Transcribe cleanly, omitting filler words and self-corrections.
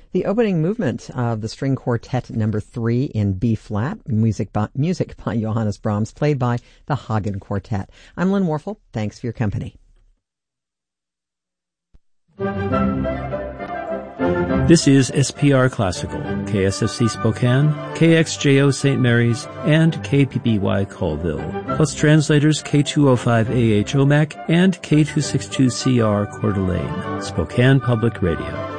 The opening movement of the String Quartet No. 3 in B-flat, music by Johannes Brahms, played by the Hagen Quartet. I'm Lynn Warfel. Thanks for your company. This is SPR Classical, KSFC Spokane, KXJO St. Mary's, and KPBY Colville, plus translators K205AH Omak and K262CR Coeur d'Alene, Spokane Public Radio.